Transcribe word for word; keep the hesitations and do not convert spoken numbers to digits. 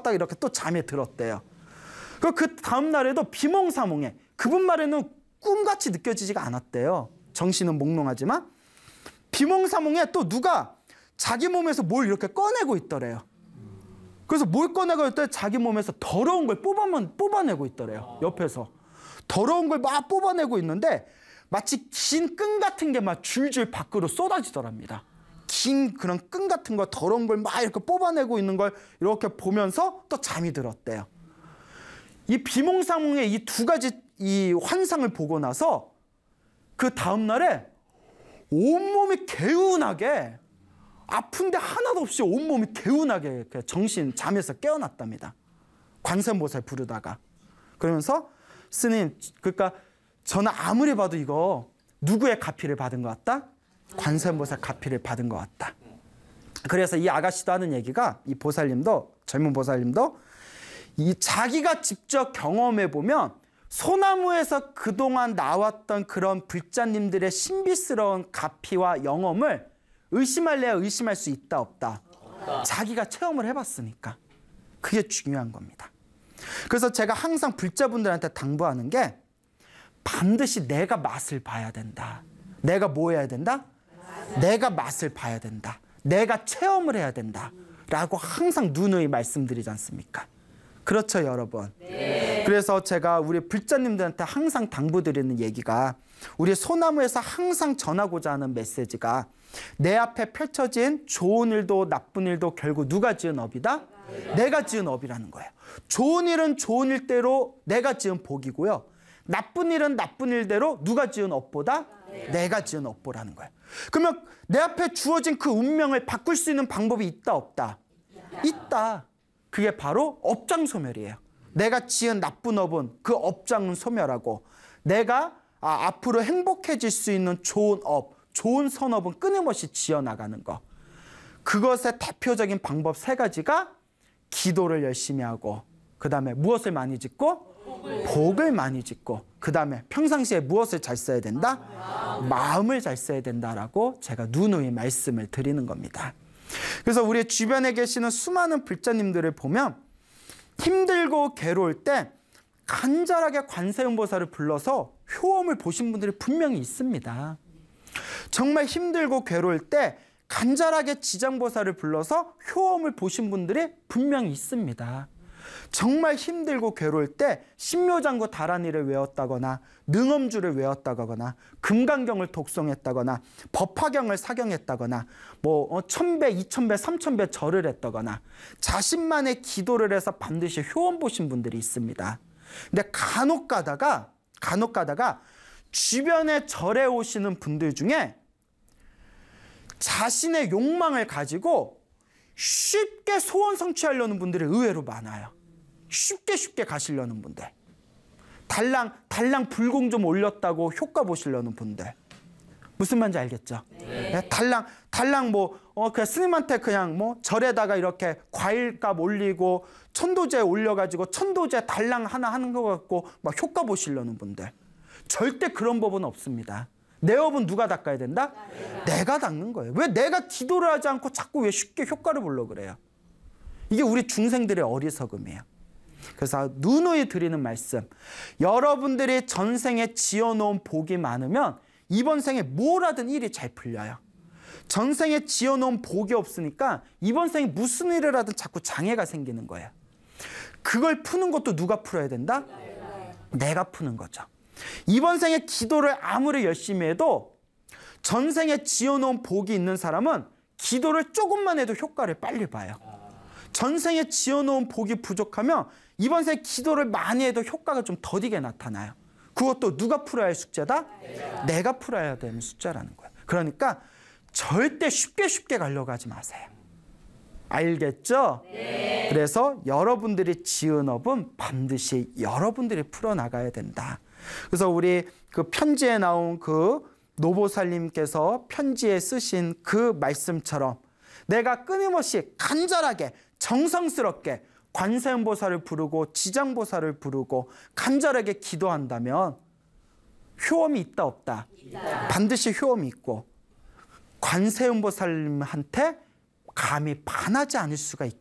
딱 이렇게 또 잠에 들었대요. 그 다음 날에도 비몽사몽에, 그분 말에는 꿈같이 느껴지지가 않았대요. 정신은 몽롱하지만 비몽사몽에 또 누가 자기 몸에서 뭘 이렇게 꺼내고 있더래요. 그래서 뭘 꺼내고 있더래? 자기 몸에서 더러운 걸 뽑아만, 뽑아내고 있더래요. 옆에서 더러운 걸 막 뽑아내고 있는데 마치 긴 끈 같은 게 막 줄줄 밖으로 쏟아지더랍니다. 긴 그런 끈 같은 거, 더러운 걸 막 이렇게 뽑아내고 있는 걸 이렇게 보면서 또 잠이 들었대요. 이 비몽사몽의 이 두 가지 이 환상을 보고 나서 그 다음 날에 온몸이 개운하게, 아픈데 하나도 없이 온몸이 개운하게 정신 잠에서 깨어났답니다. 관세음보살 부르다가. 그러면서 스님, 그러니까 저는 아무리 봐도 이거 누구의 가피를 받은 것 같다? 관세음보살 가피를 받은 것 같다. 그래서 이 아가씨도 하는 얘기가, 이 보살님도, 젊은 보살님도 이 자기가 직접 경험해 보면 소나무에서 그동안 나왔던 그런 불자님들의 신비스러운 가피와 영험을 의심할래야 의심할 수 있다 없다? 없다. 자기가 체험을 해봤으니까. 그게 중요한 겁니다. 그래서 제가 항상 불자분들한테 당부하는 게 반드시 내가 맛을 봐야 된다. 내가 뭐 해야 된다? 맞아. 내가 맛을 봐야 된다. 내가 체험을 해야 된다. 라고 항상 누누이 말씀드리지 않습니까? 그렇죠, 여러분? 네. 그래서 제가 우리 불자님들한테 항상 당부드리는 얘기가, 우리 소나무에서 항상 전하고자 하는 메시지가, 내 앞에 펼쳐진 좋은 일도 나쁜 일도 결국 누가 지은 업이다? 네. 내가 지은 업이라는 거예요. 좋은 일은 좋은 일대로 내가 지은 복이고요. 나쁜 일은 나쁜 일대로 누가 지은 업보다? 네. 내가 지은 업보라는 거예요. 그러면 내 앞에 주어진 그 운명을 바꿀 수 있는 방법이 있다 없다? 있다. 있다. 그게 바로 업장소멸이에요. 내가 지은 나쁜 업은 그 업장은 소멸하고, 내가 아, 앞으로 행복해질 수 있는 좋은 업, 좋은 선업은 끊임없이 지어나가는 거. 그것의 대표적인 방법 세 가지가 기도를 열심히 하고, 그 다음에 무엇을 많이 짓고? 복을, 복을 많이 짓고, 그 다음에 평상시에 무엇을 잘 써야 된다? 마음. 마음을 잘 써야 된다라고 제가 누누이 말씀을 드리는 겁니다. 그래서 우리 주변에 계시는 수많은 불자님들을 보면 힘들고 괴로울 때 간절하게 관세음보살을 불러서 효험을 보신 분들이 분명히 있습니다. 정말 힘들고 괴로울 때 간절하게 지장보살을 불러서 효험을 보신 분들이 분명히 있습니다. 정말 힘들고 괴로울 때 신묘장구 다란이를 외웠다거나 능엄주를 외웠다거나 금강경을 독송했다거나 법화경을 사경했다거나 뭐 천배, 이천배, 삼천배 절을 했다거나 자신만의 기도를 해서 반드시 효험 보신 분들이 있습니다. 근데 간혹 가다가 간혹 가다가 주변에 절에 오시는 분들 중에 자신의 욕망을 가지고 쉽게 소원 성취하려는 분들이 의외로 많아요. 쉽게 쉽게 가시려는 분들. 달랑 달랑 불공 좀 올렸다고 효과 보시려는 분들. 무슨 말인지 알겠죠? 네. 네, 달랑 달랑 뭐 어 그냥 스님한테 그냥 뭐 절에다가 이렇게 과일값 올리고 천도제 올려가지고 천도제 달랑 하나 하는 거 같고 막 효과 보시려는 분들. 절대 그런 법은 없습니다. 내 업은 누가 닦아야 된다? 내가. 내가 닦는 거예요. 왜 내가 기도를 하지 않고 자꾸 왜 쉽게 효과를 보려고 그래요? 이게 우리 중생들의 어리석음이에요. 그래서 누누이 드리는 말씀, 여러분들이 전생에 지어놓은 복이 많으면 이번 생에 뭘 하든 일이 잘 풀려요. 전생에 지어놓은 복이 없으니까 이번 생에 무슨 일을 하든 자꾸 장애가 생기는 거예요. 그걸 푸는 것도 누가 풀어야 된다? 내가 푸는 거죠. 이번 생에 기도를 아무리 열심히 해도 전생에 지어놓은 복이 있는 사람은 기도를 조금만 해도 효과를 빨리 봐요. 전생에 지어놓은 복이 부족하면 이번 생에 기도를 많이 해도 효과가 좀 더디게 나타나요. 그것도 누가 풀어야 할 숙제다? 내가, 내가 풀어야 되는 숙제라는 거예요. 그러니까 절대 쉽게 쉽게 가려고 하지 마세요. 알겠죠? 네. 그래서 여러분들이 지은 업은 반드시 여러분들이 풀어나가야 된다. 그래서 우리 그 편지에 나온 그 노보살님께서 편지에 쓰신 그 말씀처럼 내가 끊임없이 간절하게 정성스럽게 관세음보살을 부르고 지장보살을 부르고 간절하게 기도한다면 효험이 있다 없다? 있다. 반드시 효험이 있고 관세음보살님한테 감히 반하지 않을 수가 있기